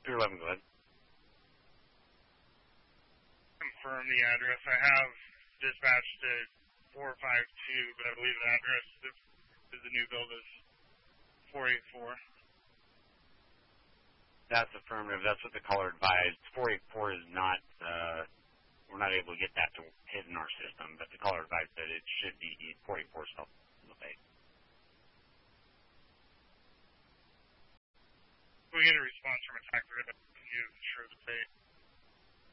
Pier 11, go ahead. Confirm the address. I have dispatched to 452, but I believe the address is the new build is 484. That's affirmative. That's what the caller advised. 484 is not, we're not able to get that to hit in our system, but the caller advised that it should be 484 South LaFayette. We get a response from a taxi. Can you ensure the date?